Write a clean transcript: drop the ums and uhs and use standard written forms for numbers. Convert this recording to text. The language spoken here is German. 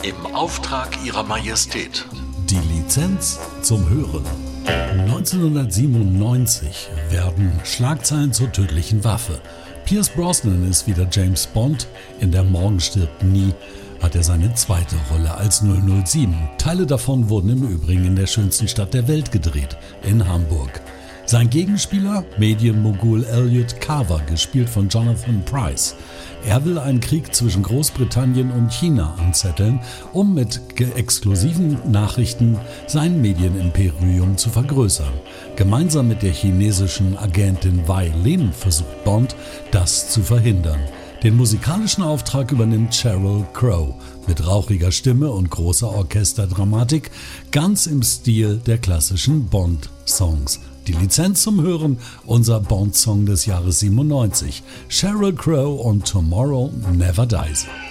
Im Auftrag Ihrer Majestät. Die Lizenz zum Hören. 1997 werden Schlagzeilen zur tödlichen Waffe. Pierce Brosnan ist wieder James Bond. In Der Morgen stirbt nie hat er seine zweite Rolle als 007. Teile davon wurden im Übrigen in der schönsten Stadt der Welt gedreht, in Hamburg. Sein Gegenspieler, Medienmogul Elliot Carver, gespielt von Jonathan Pryce. Er will einen Krieg zwischen Großbritannien und China anzetteln, um mit exklusiven Nachrichten sein Medienimperium zu vergrößern. Gemeinsam mit der chinesischen Agentin Wei Lin versucht Bond, das zu verhindern. Den musikalischen Auftrag übernimmt Sheryl Crow mit rauchiger Stimme und großer Orchesterdramatik, ganz im Stil der klassischen Bond-Songs. Die Lizenz zum Hören, unser Bond-Song des Jahres 97. Sheryl Crow und Tomorrow Never Dies.